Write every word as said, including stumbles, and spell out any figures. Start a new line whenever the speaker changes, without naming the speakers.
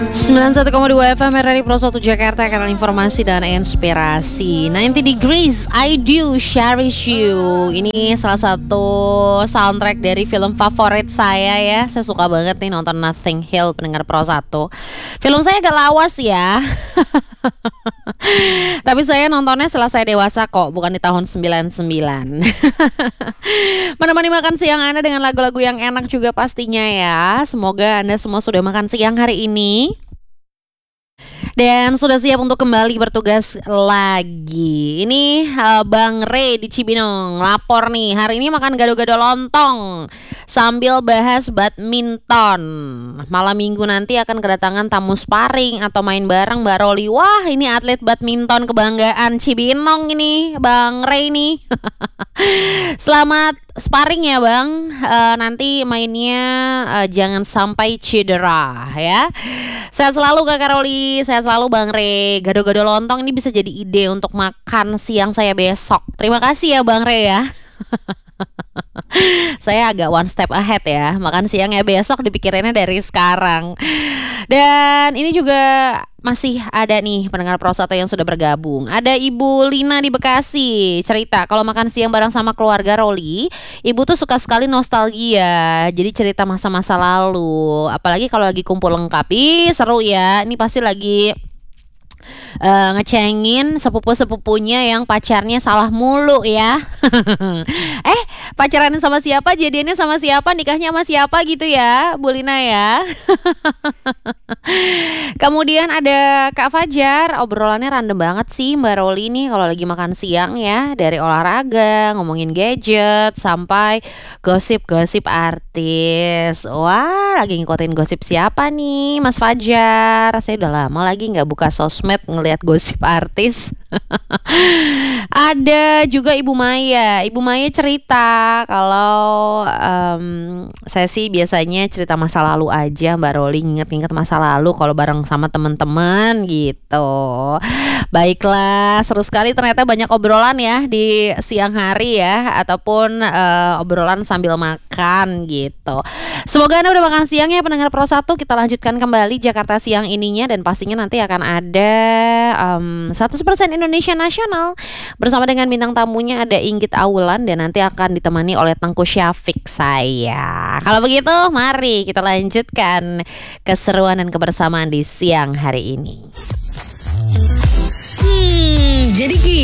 sembilan puluh satu koma dua F M R R I Pro satu Jakarta, kanal informasi dan inspirasi. sembilan puluh Degrees, I Do Cherish You. Ini salah satu soundtrack dari film favorit saya ya. Saya suka banget nih nonton Nothing Hill, pendengar Pro satu. Film saya agak lawas ya. Tapi saya nontonnya setelah saya dewasa kok, bukan di tahun sembilan puluh sembilan. Menemani makan siang Anda dengan lagu-lagu yang enak juga pastinya ya. Semoga Anda semua sudah makan siang hari ini dan sudah siap untuk kembali bertugas lagi. Ini uh, Bang Ray di Cibinong lapor nih, hari ini makan gado-gado lontong sambil bahas badminton. Malam minggu nanti akan kedatangan tamu sparring atau main bareng Mbak Roli. Wah, ini atlet badminton kebanggaan Cibinong ini, Bang Ray nih. Selamat sparring ya Bang. uh, Nanti mainnya uh, jangan sampai cedera ya. Sehat selalu Kakak Roli, sehat selalu Bang Re. Gado-gado lontong ini bisa jadi ide untuk makan siang saya besok. Terima kasih ya Bang Re ya. Saya agak one step ahead ya. Makan siangnya besok dipikirinnya dari sekarang. Dan ini juga masih ada nih pendengar Pro satu yang sudah bergabung. Ada Ibu Lina di Bekasi cerita kalau makan siang bareng sama keluarga Roli, Ibu tuh suka sekali nostalgia. Jadi cerita masa-masa lalu. Apalagi kalau lagi kumpul lengkap. Ih, seru ya. Ini pasti lagi Uh, ngecengin sepupu-sepupunya yang pacarnya salah mulu ya. Eh, pacaran sama siapa, jadiannya sama siapa, nikahnya sama siapa gitu ya, Bu Lina ya. Kemudian ada Kak Fajar, obrolannya random banget sih Mbak Roli nih kalau lagi makan siang ya. Dari olahraga, ngomongin gadget, sampai gosip-gosip artis. Wah, lagi ngikutin gosip siapa nih Mas Fajar? Saya udah lama lagi gak buka sosmed ngelihat gosip artis. Ada juga Ibu Maya. Ibu Maya cerita kalau um, saya sih biasanya cerita masa lalu aja Mbak Roli, nginget-nginget masa lalu kalau bareng sama teman-teman gitu. Baiklah, seru sekali ternyata banyak obrolan ya di siang hari ya, ataupun uh, obrolan sambil makan gitu. Semoga Anda udah makan siang ya pendengar Pro satu. Kita lanjutkan kembali Jakarta siang ininya, dan pastinya nanti akan ada um, seratus persen Indonesia Nasional bersama dengan bintang tamunya ada Inggit Awulan, dan nanti akan ditemani oleh Tengku Syafiq saya. Kalau begitu mari kita lanjutkan keseruan dan kebersamaan di siang hari ini.
Hmm, jadi gini.